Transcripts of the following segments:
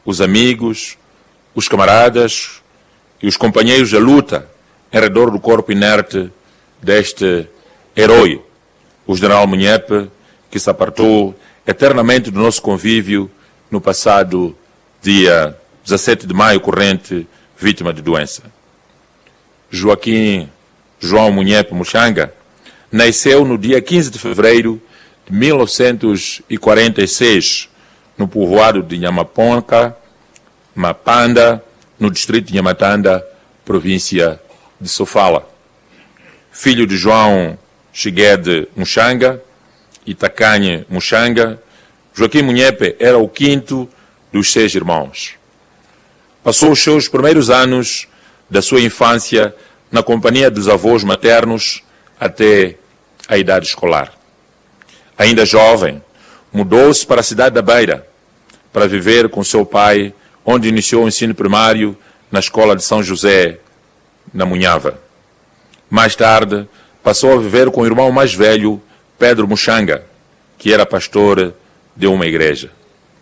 os amigos, os camaradas e os companheiros da luta em redor do corpo inerte deste herói, o general Munhepe, que se apartou eternamente do nosso convívio no passado dia 17 de maio corrente, vítima de doença. Joaquim João Munhepe Muxanga nasceu no dia 15 de fevereiro de 1946, no povoado de Nhamaponca, Mapanda, no distrito de Nhamatanda, província de Sofala. Filho de João Chiguede Muxanga e Tacanhe Muxanga, Joaquim Munhepe era o quinto dos 6 irmãos. Passou os seus primeiros anos da sua infância na companhia dos avós maternos até a idade escolar. Ainda jovem, mudou-se para a cidade da Beira para viver com seu pai, onde iniciou o ensino primário na escola de São José, na Munhava. Mais tarde, passou a viver com o irmão mais velho, Pedro Muxanga, que era pastor de uma igreja.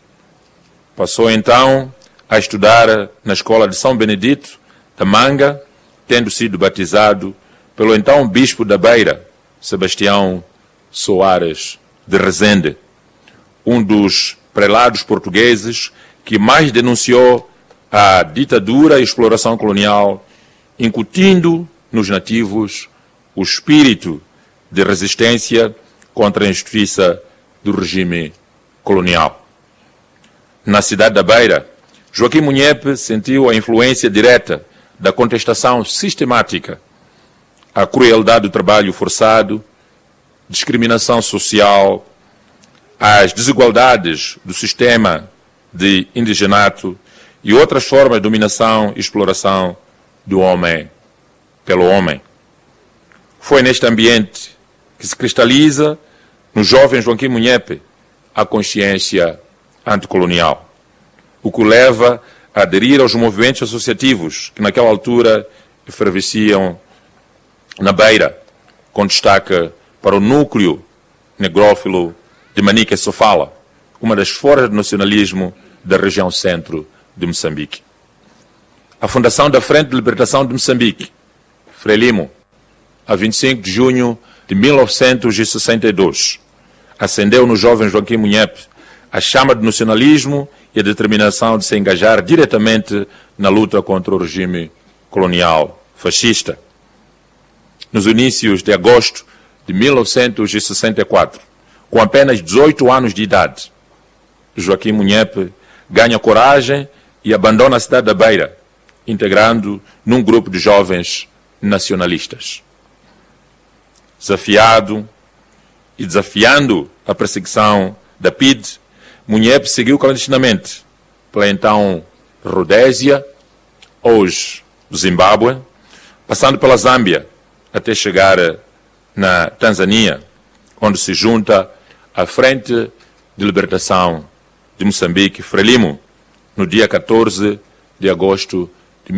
Passou então a estudar na escola de São Benedito da Manga, tendo sido batizado pelo então bispo da Beira, Sebastião Soares de Rezende, um dos prelados portugueses que mais denunciou a ditadura e exploração colonial, incutindo nos nativos o espírito de resistência contra a injustiça do regime colonial. Na cidade da Beira, Joaquim Munhepe sentiu a influência direta da contestação sistemática à crueldade do trabalho forçado, discriminação social, às desigualdades do sistema de indigenato e outras formas de dominação e exploração do homem pelo homem. Foi neste ambiente que se cristaliza no jovem Joaquim Munhepe a consciência anticolonial, o que o leva a aderir aos movimentos associativos que naquela altura efervesciam na Beira, com destaque para o núcleo negrófilo de Manica e Sofala, uma das formas de nacionalismo da região centro de Moçambique. A fundação da Frente de Libertação de Moçambique, Frelimo, a 25 de junho de 1962, acendeu no jovem Joaquim Munhepe a chama do nacionalismo e a determinação de se engajar diretamente na luta contra o regime colonial fascista. Nos inícios de agosto de 1964, com apenas 18 anos de idade, Joaquim Munhepe ganha coragem e abandona a cidade da Beira, integrando num grupo de jovens nacionalistas. Desafiado e desafiando a perseguição da PIDE, Munhepe seguiu clandestinamente pela então Rodésia, hoje do Zimbábue, passando pela Zâmbia até chegar na Tanzânia, onde se junta à Frente de Libertação de Moçambique, Frelimo, no dia 14 de agosto de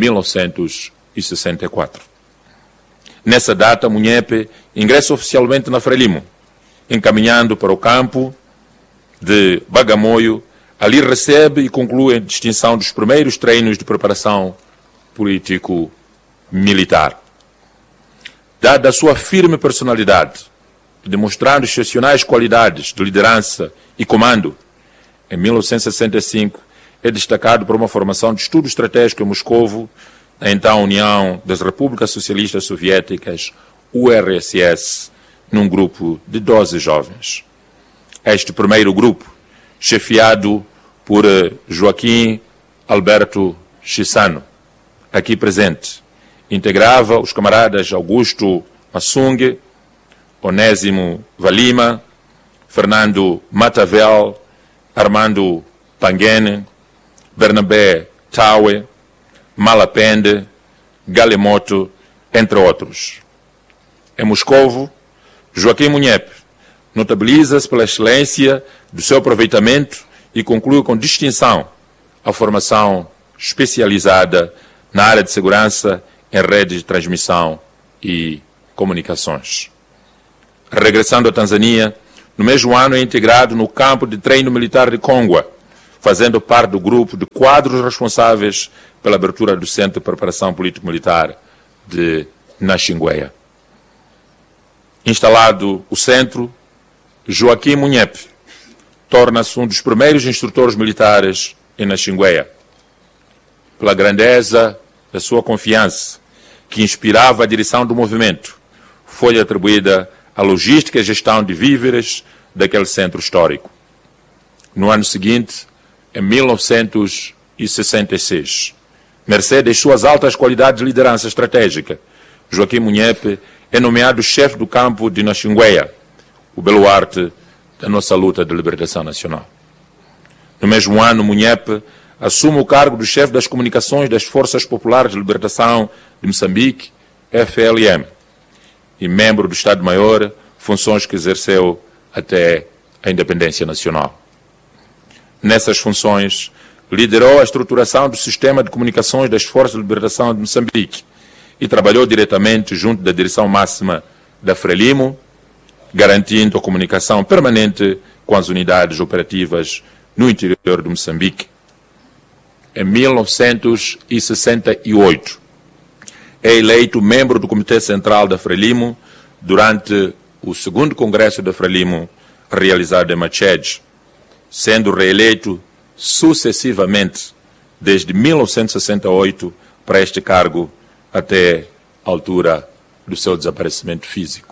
1964. Nessa data, Munhepe ingressa oficialmente na Frelimo, encaminhando para o campo de Bagamoio. Ali recebe e conclui a distinção dos primeiros treinos de preparação político-militar. Dada a sua firme personalidade, demonstrando excepcionais qualidades de liderança e comando, em 1965 é destacado por uma formação de estudo estratégico em Moscovo, na então União das Repúblicas Socialistas Soviéticas, URSS, num grupo de 12 jovens. Este primeiro grupo, chefiado por Joaquim Alberto Chissano, aqui presente, integrava os camaradas Augusto Massungue, Onésimo Valima, Fernando Matavel, Armando Panguene, Bernabé Taue, Malapende, Galemoto, entre outros. Em Moscovo, Joaquim Munhepe notabiliza-se pela excelência do seu aproveitamento e conclui com distinção a formação especializada na área de segurança em redes de transmissão e comunicações. Regressando à Tanzânia, no mesmo ano é integrado no campo de treino militar de Kongwa, fazendo parte do grupo de quadros responsáveis pela abertura do Centro de Preparação Político-Militar de Naxinguéia. Instalado o centro, Joaquim Munhepe torna-se um dos primeiros instrutores militares em Naxinguéia. Pela grandeza da sua confiança, que inspirava a direção do movimento, foi atribuída a logística e gestão de víveres daquele centro histórico. No ano seguinte, em 1966, mercê das suas altas qualidades de liderança estratégica, Joaquim Munhepe é nomeado chefe do campo de Naxinguéia, o baluarte da nossa luta de libertação nacional. No mesmo ano, Munhepe assume o cargo de chefe das comunicações das Forças Populares de Libertação de Moçambique, FLM, e membro do Estado-Maior, funções que exerceu até a independência nacional. Nessas funções, liderou a estruturação do sistema de comunicações das Forças de Libertação de Moçambique e trabalhou diretamente junto da direção máxima da Frelimo, garantindo a comunicação permanente com as unidades operativas no interior de Moçambique. Em 1968, é eleito membro do Comitê Central da Frelimo durante o segundo Congresso da Frelimo, realizado em Machede, sendo reeleito sucessivamente desde 1968 para este cargo até a altura do seu desaparecimento físico.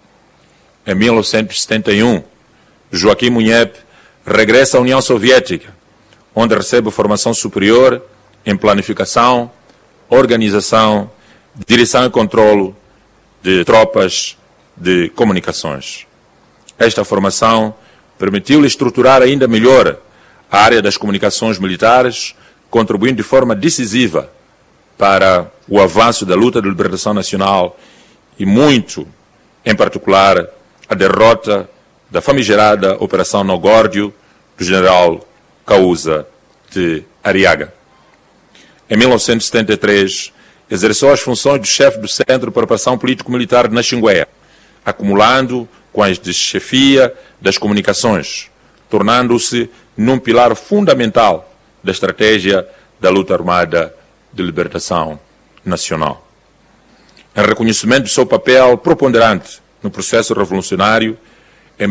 Em 1971, Joaquim Munhepe regressa à União Soviética, onde recebe formação superior em planificação, organização, direção e controlo de tropas de comunicações. Esta formação permitiu-lhe estruturar ainda melhor a área das comunicações militares, contribuindo de forma decisiva para o avanço da luta de libertação nacional e muito, em particular, a derrota da famigerada Operação Nogórdio do general Causa de Arriaga. Em 1973, exerceu as funções de chefe do Centro de Preparação Político-Militar de Naxinguéia, acumulando com as de chefia das comunicações, tornando-se num pilar fundamental da estratégia da luta armada de libertação nacional. Em reconhecimento do seu papel preponderante no processo revolucionário, em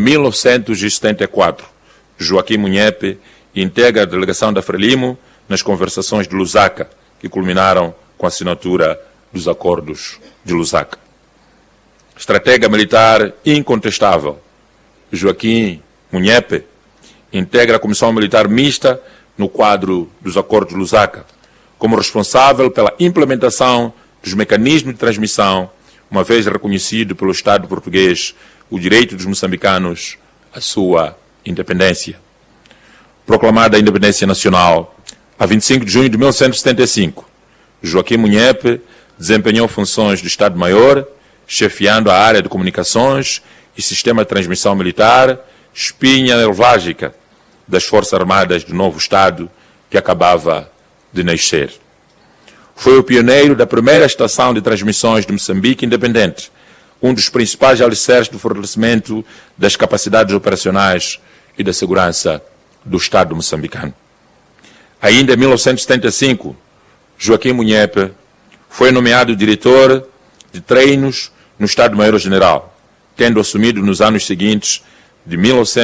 1974, Joaquim Munhepe integra a delegação da Frelimo nas conversações de Lusaka, que culminaram com a assinatura dos acordos de Lusaka. Estratega militar incontestável, Joaquim Munhepe integra a Comissão Militar Mista no quadro dos acordos de Lusaka, como responsável pela implementação dos mecanismos de transmissão, uma vez reconhecido pelo Estado português o direito dos moçambicanos à sua independência. Proclamada a independência nacional, a 25 de junho de 1975, Joaquim Munhepe desempenhou funções de Estado-Maior, chefiando a área de comunicações e sistema de transmissão militar, espinha nevrálgica das Forças Armadas do novo Estado que acabava de nascer. Foi o pioneiro da primeira estação de transmissões de Moçambique independente, um dos principais alicerces do fortalecimento das capacidades operacionais e da segurança do Estado moçambicano. Ainda em 1975, Joaquim Munhepe foi nomeado diretor de treinos no Estado-Maior-General, tendo assumido nos anos seguintes, de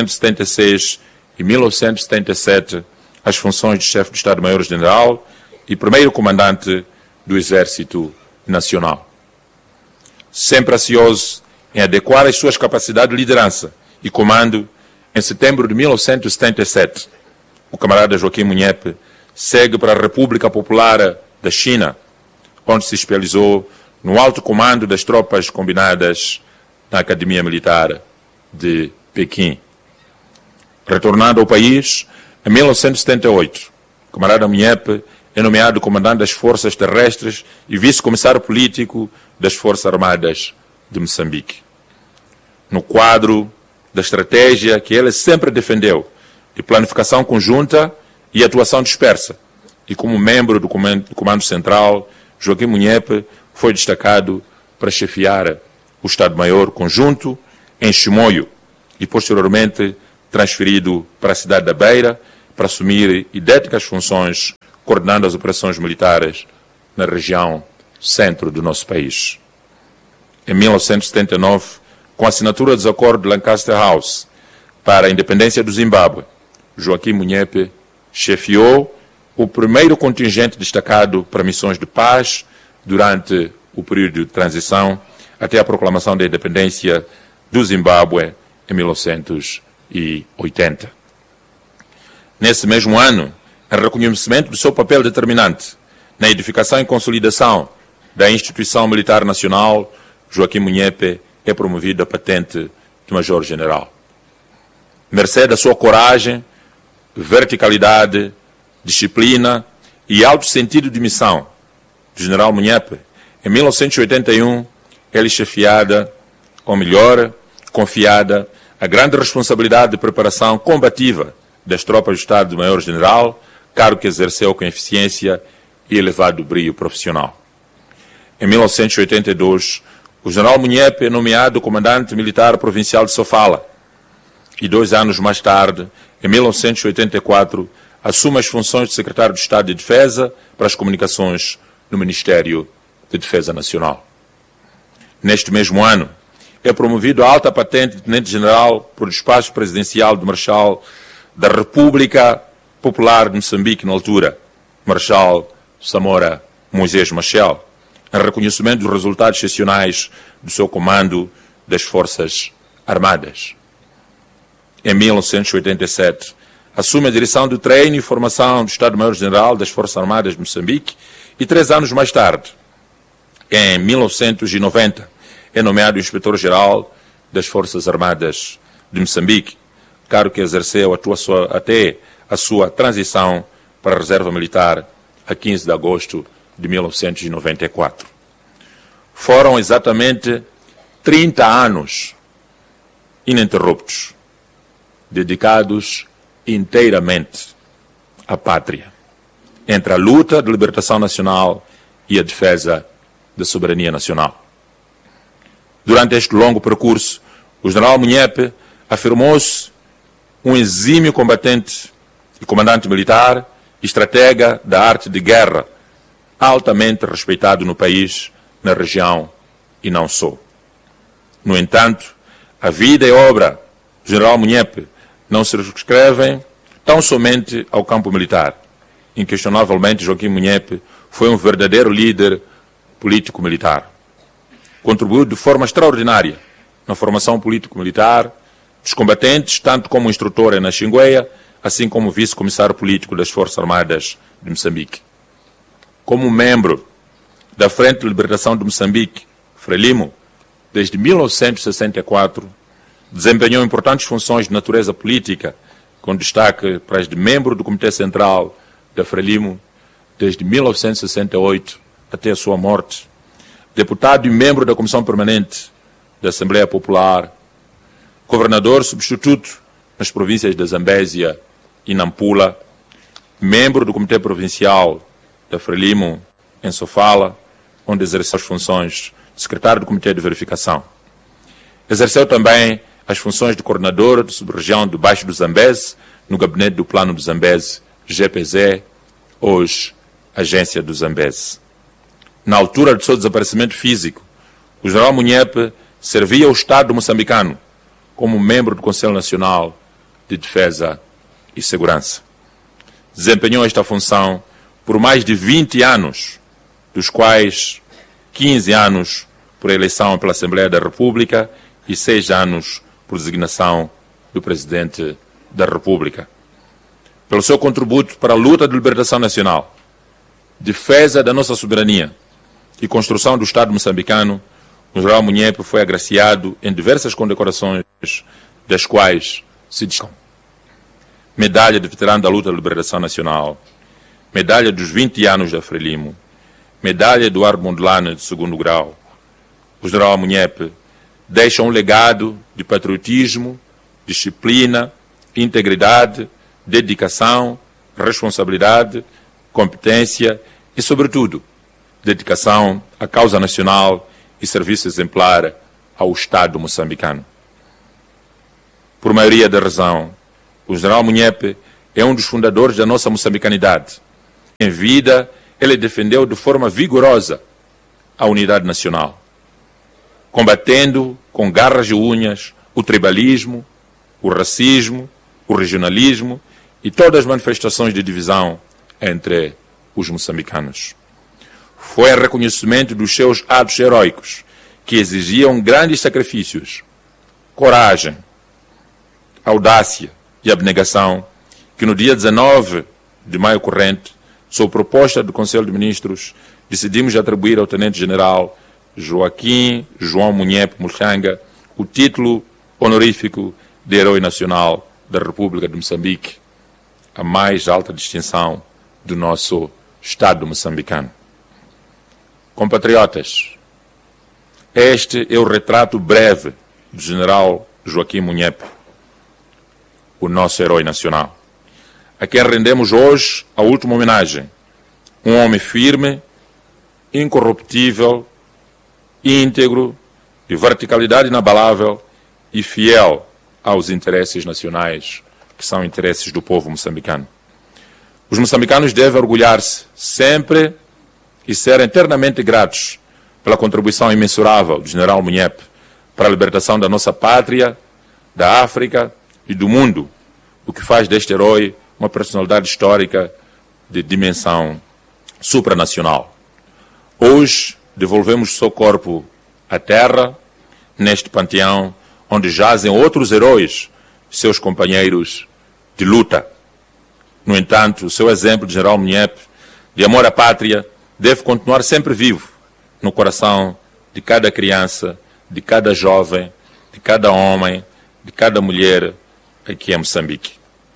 1976 e 1977, as funções de chefe do Estado-Maior-General e primeiro comandante do Exército Nacional. Sempre ansioso em adequar as suas capacidades de liderança e comando, em setembro de 1977, o camarada Joaquim Munhepe segue para a República Popular da China, onde se especializou no alto comando das tropas combinadas na Academia Militar de Pequim. Retornando ao país, em 1978, o camarada Munhepe é nomeado comandante das Forças Terrestres e vice-comissário político das Forças Armadas de Moçambique. No quadro da estratégia que ele sempre defendeu, de planificação conjunta e atuação dispersa, e como membro do Comando Central, Joaquim Munhepe foi destacado para chefiar o Estado-Maior Conjunto em Chimoio e, posteriormente, transferido para a cidade da Beira, para assumir idênticas funções, coordenando as operações militares na região centro do nosso país. Em 1979, com a assinatura do acordo de Lancaster House para a independência do Zimbábue, Joaquim Munyepe chefiou o primeiro contingente destacado para missões de paz durante o período de transição até a proclamação da independência do Zimbábue em 1980. Nesse mesmo ano, em reconhecimento do seu papel determinante na edificação e consolidação da instituição militar nacional, Joaquim Munyepe é promovido a patente de Major-General. Mercê da sua coragem, verticalidade, disciplina e alto sentido de missão do General Munyepe, em 1981, ele chefiada, ou melhor, confiada, a grande responsabilidade de preparação combativa das tropas do Estado do Maior-General, cargo que exerceu com eficiência e elevado brio profissional. Em 1982, o General Munyepe é nomeado comandante militar provincial de Sofala e 2 anos mais tarde, em 1984, assume as funções de secretário de Estado de Defesa para as comunicações no Ministério de Defesa Nacional. Neste mesmo ano, é promovido a alta patente de tenente-general por despacho presidencial do Marechal da República Popular de Moçambique, na altura, Marechal Samora Moisés Machel, em reconhecimento dos resultados excepcionais do seu comando das Forças Armadas. Em 1987, assume a direção do treino e formação do Estado-Maior-General das Forças Armadas de Moçambique e 3 anos mais tarde, em 1990, é nomeado Inspetor-Geral das Forças Armadas de Moçambique, cargo que exerceu até a sua transição para a Reserva Militar a 15 de agosto de 1994. Foram exatamente 30 anos ininterruptos, dedicados inteiramente à pátria, entre a luta de libertação nacional e a defesa da soberania nacional. Durante este longo percurso, o General Munyepe afirmou-se um exímio combatente e comandante militar e estratega da arte de guerra, altamente respeitado no país, na região e não só. No entanto, a vida e obra do General Munyepe não se circunscrevem tão somente ao campo militar. Inquestionavelmente, Joaquim Munyepe foi um verdadeiro líder político-militar. Contribuiu de forma extraordinária na formação político-militar dos combatentes, tanto como instrutor em Naxingueia, assim como vice-comissário político das Forças Armadas de Moçambique. Como membro da Frente de Libertação de Moçambique, Frelimo, desde 1964, desempenhou importantes funções de natureza política, com destaque para as de membro do Comitê Central da Frelimo, desde 1968 até a sua morte, deputado e membro da Comissão Permanente da Assembleia Popular, governador substituto nas províncias de Zambésia e Nampula, membro do Comitê Provincial da Frelimo, em Sofala, onde exerceu as funções de secretário do Comitê de Verificação. Exerceu também as funções de coordenador de sub-região do Baixo do Zambeze, no gabinete do Plano do Zambeze, GPZ, hoje Agência do Zambeze. Na altura do seu desaparecimento físico, o General Munyepe servia o Estado moçambicano como membro do Conselho Nacional de Defesa e Segurança. Desempenhou esta função por mais de 20 anos, dos quais 15 anos por eleição pela Assembleia da República e 6 anos por designação do Presidente da República. Pelo seu contributo para a luta de libertação nacional, defesa da nossa soberania e construção do Estado moçambicano, o General Munyepe foi agraciado em diversas condecorações, das quais se destacam: Medalha de Veterano da Luta de Liberação Nacional, Medalha dos 20 anos da Frelimo, Medalha Eduardo Mondlane de 2º grau. O General Munyepe deixa um legado de patriotismo, disciplina, integridade, dedicação, responsabilidade, competência e, sobretudo, dedicação à causa nacional e serviço exemplar ao Estado moçambicano. Por maioria da razão, o General Munyepe é um dos fundadores da nossa moçambicanidade. Em vida, ele defendeu de forma vigorosa a unidade nacional, combatendo com garras e unhas o tribalismo, o racismo, o regionalismo e todas as manifestações de divisão entre os moçambicanos. Foi em reconhecimento dos seus atos heróicos, que exigiam grandes sacrifícios, coragem, audácia e abnegação, que no dia 19 de maio corrente, sob proposta do Conselho de Ministros, decidimos atribuir ao Tenente-General Joaquim João Munhepe Muxanga o título honorífico de Herói Nacional da República de Moçambique, a mais alta distinção do nosso Estado moçambicano. Compatriotas, este é o retrato breve do General Joaquim Munhepe, o nosso herói nacional, a quem rendemos hoje a última homenagem. Um homem firme, incorruptível, íntegro, de verticalidade inabalável e fiel aos interesses nacionais, que são interesses do povo moçambicano. Os moçambicanos devem orgulhar-se sempre e ser eternamente gratos pela contribuição imensurável do General Munhepe para a libertação da nossa pátria, da África e do mundo, o que faz deste herói uma personalidade histórica de dimensão supranacional. Hoje, devolvemos seu corpo à terra, neste panteão onde jazem outros heróis, seus companheiros de luta. No entanto, o seu exemplo de General Munhepe, de amor à pátria, deve continuar sempre vivo no coração de cada criança, de cada jovem, de cada homem, de cada mulher aqui em Moçambique.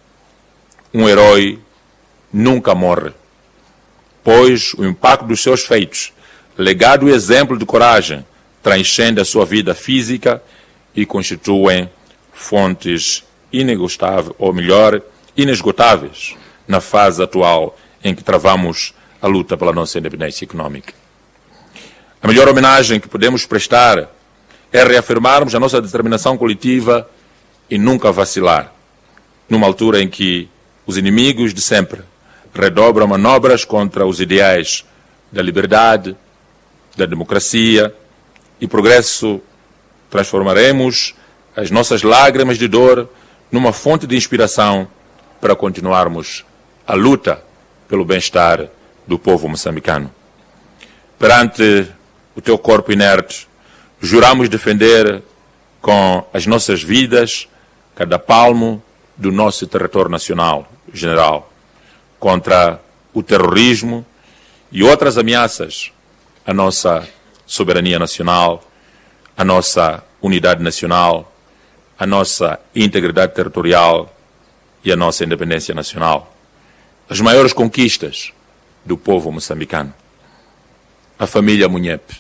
Um herói nunca morre, pois o impacto dos seus feitos, legado e exemplo de coragem, transcende a sua vida física e constituem fontes inesgotáveis, ou melhor, inesgotáveis, na fase atual em que travamos a luta pela nossa independência econômica. A melhor homenagem que podemos prestar é reafirmarmos a nossa determinação coletiva e nunca vacilar, numa altura em que os inimigos de sempre redobram manobras contra os ideais da liberdade, da democracia e progresso. Transformaremos as nossas lágrimas de dor numa fonte de inspiração para continuarmos a luta pelo bem-estar do povo moçambicano. Perante o teu corpo inerte, juramos defender com as nossas vidas cada palmo do nosso território nacional, General, contra o terrorismo e outras ameaças à nossa soberania nacional, à nossa unidade nacional, à nossa integridade territorial e à nossa independência nacional. As maiores conquistas do povo moçambicano. A família Munhepe,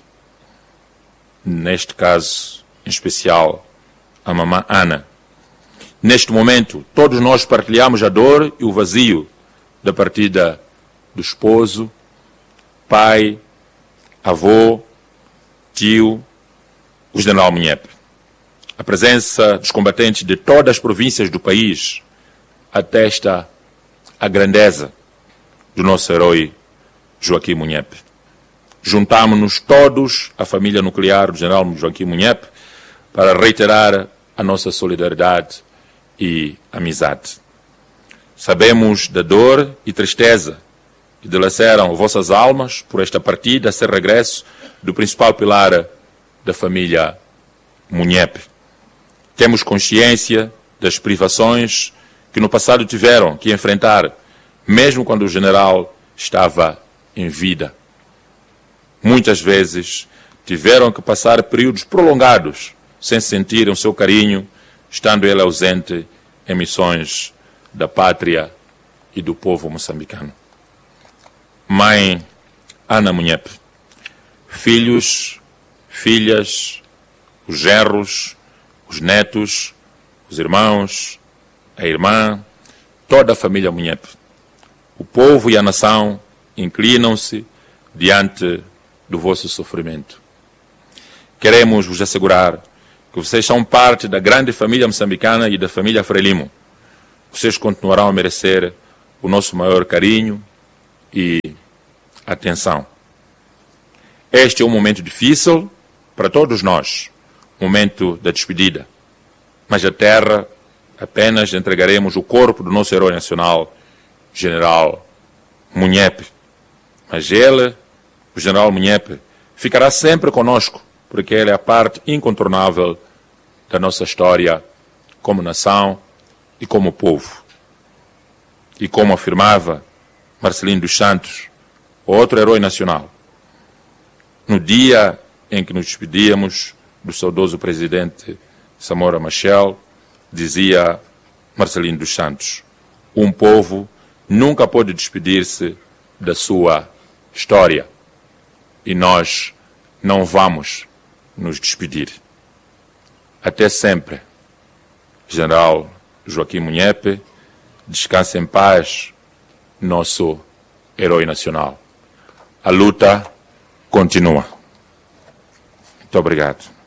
neste caso em especial a mamã Ana. Neste momento, todos nós partilhamos a dor e o vazio da partida do esposo, pai, avô, tio, o General Munhepe. A presença dos combatentes de todas as províncias do país atesta a grandeza do nosso herói Joaquim Munhepe. Juntamos-nos todos à família nuclear do General Joaquim Munhepe para reiterar a nossa solidariedade e amizade. Sabemos da dor e tristeza que dilaceram vossas almas por esta partida a ser regresso do principal pilar da família Munhepe. Temos consciência das privações que no passado tiveram que enfrentar, mesmo quando o general estava em vida. Muitas vezes tiveram que passar períodos prolongados sem sentirem o seu carinho, estando ele ausente em missões da pátria e do povo moçambicano. Mãe Ana Munhepe, filhos, filhas, os genros, os netos, os irmãos, a irmã, toda a família Munhepe. O povo e a nação inclinam-se diante do vosso sofrimento. Queremos vos assegurar que vocês são parte da grande família moçambicana e da família Frelimo. vocês continuarão a merecer o nosso maior carinho e atenção. Este é um momento difícil para todos nós, momento da despedida. Mas a terra apenas entregaremos o corpo do nosso herói nacional, General Munhepe. Mas ele, o General Munhepe, ficará sempre conosco, porque ele é a parte incontornável da nossa história como nação e como povo. E como afirmava Marcelino dos Santos, outro herói nacional, no dia em que nos despedíamos do saudoso presidente Samora Machel, dizia Marcelino dos Santos, um povo nunca pode despedir-se da sua história. E nós não vamos nos despedir. Até sempre. General Joaquim Munhepe, descanse em paz, nosso herói nacional. A luta continua. Muito obrigado.